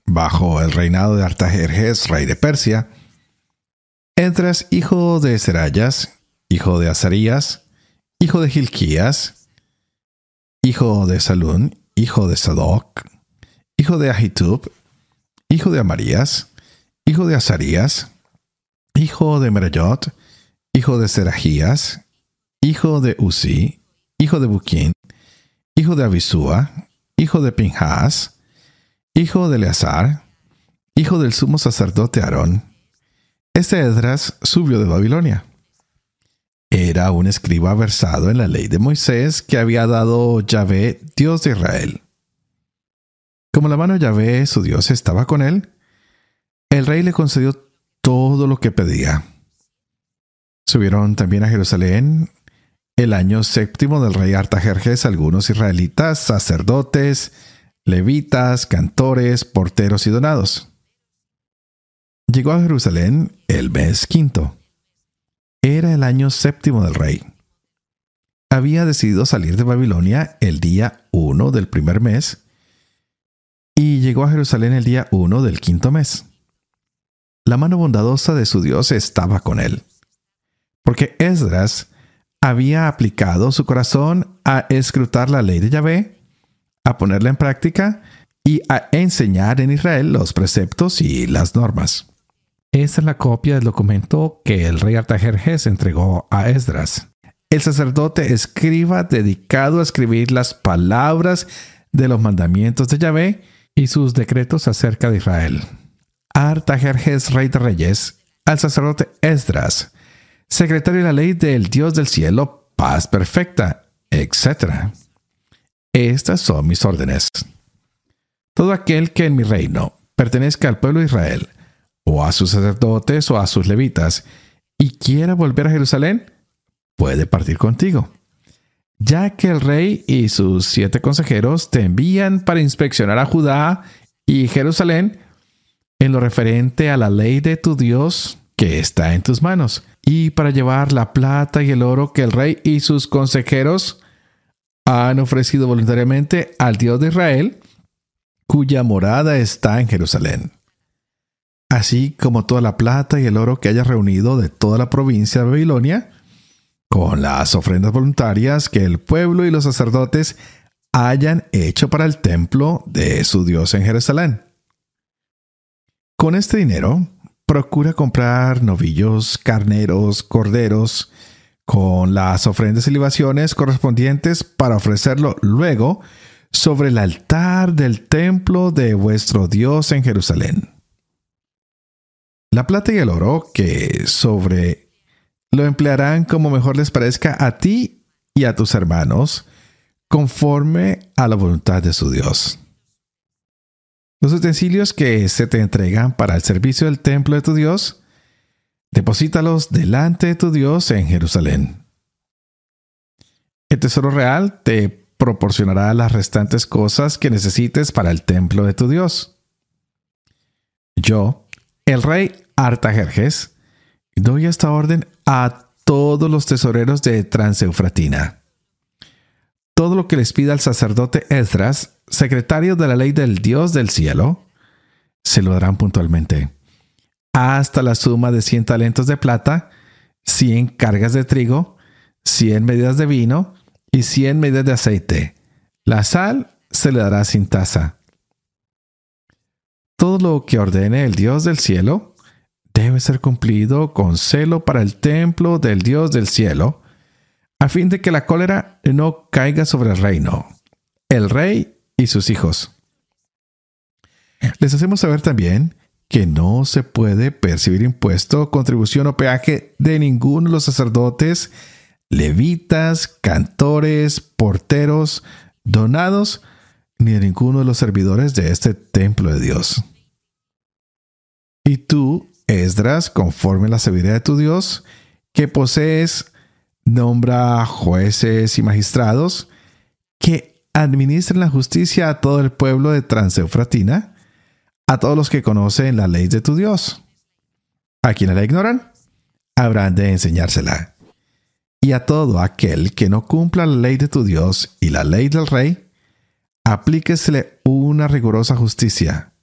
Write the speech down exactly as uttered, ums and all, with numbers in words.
bajo el reinado de Artajerjes, rey de Persia, Esdras, hijo de Serayas, hijo de Azarías, hijo de Hilquías, hijo de Salún, hijo de Sadoc, hijo de Ahitub, hijo de Amarías, hijo de Azarías, hijo de Merayot, hijo de Serajías, hijo de Uzi, hijo de Buquín, hijo de Abisúa, hijo de Pinhas, hijo de Eleazar, hijo del sumo sacerdote Aarón. Este Esdras subió de Babilonia. Era un escriba versado en la ley de Moisés que había dado Yahvé, Dios de Israel. Como la mano de Yahvé, su Dios, estaba con él, el rey le concedió todo lo que pedía. Subieron también a Jerusalén el año séptimo del rey Artajerjes algunos israelitas, sacerdotes, levitas, cantores, porteros y donados. Llegó a Jerusalén el mes quinto. Era el año séptimo del rey. Había decidido salir de Babilonia el día uno del primer mes y llegó a Jerusalén el día uno del quinto mes. La mano bondadosa de su Dios estaba con él, porque Esdras había aplicado su corazón a escrutar la ley de Yahvé, a ponerla en práctica y a enseñar en Israel los preceptos y las normas. Esta es la copia del documento que el rey Artajerjes entregó a Esdras, el sacerdote escriba dedicado a escribir las palabras de los mandamientos de Yahvé y sus decretos acerca de Israel. Artajerjes, rey de reyes, al sacerdote Esdras, secretario de la ley del Dios del cielo, paz perfecta, etcétera. Estas son mis órdenes. Todo aquel que en mi reino pertenezca al pueblo de Israel, o a sus sacerdotes o a sus levitas, y quiera volver a Jerusalén, puede partir contigo, ya que el rey y sus siete consejeros te envían para inspeccionar a Judá y Jerusalén en lo referente a la ley de tu Dios que está en tus manos, y para llevar la plata y el oro que el rey y sus consejeros han ofrecido voluntariamente al Dios de Israel, cuya morada está en Jerusalén, así como toda la plata y el oro que hayas reunido de toda la provincia de Babilonia, con las ofrendas voluntarias que el pueblo y los sacerdotes hayan hecho para el templo de su Dios en Jerusalén. Con este dinero, procura comprar novillos, carneros, corderos, con las ofrendas y libaciones correspondientes para ofrecerlo luego sobre el altar del templo de vuestro Dios en Jerusalén. La plata y el oro que sobre lo emplearán como mejor les parezca a ti y a tus hermanos, conforme a la voluntad de su Dios. Los utensilios que se te entregan para el servicio del templo de tu Dios, deposítalos delante de tu Dios en Jerusalén. El tesoro real te proporcionará las restantes cosas que necesites para el templo de tu Dios. Yo, el rey Artajerjes, doy esta orden a todos los tesoreros de Transeufratina. Todo lo que les pida el sacerdote Esdras, secretario de la ley del Dios del cielo, se lo darán puntualmente, hasta la suma de cien talentos de plata, cien cargas de trigo, cien medidas de vino y cien medidas de aceite. La sal se le dará sin tasa. Todo lo que ordene el Dios del cielo debe ser cumplido con celo para el templo del Dios del cielo, a fin de que la cólera no caiga sobre el reino, el rey y sus hijos. Les hacemos saber también que no se puede percibir impuesto, contribución o peaje de ninguno de los sacerdotes, levitas, cantores, porteros, donados, ni de ninguno de los servidores de este templo de Dios. Y tú, Esdras, conforme a la sabiduría de tu Dios, que posees, nombra jueces y magistrados que administren la justicia a todo el pueblo de Transeufratina, a todos los que conocen la ley de tu Dios. A quienes la ignoran, habrán de enseñársela. Y a todo aquel que no cumpla la ley de tu Dios y la ley del rey, aplíquesele una rigurosa justicia.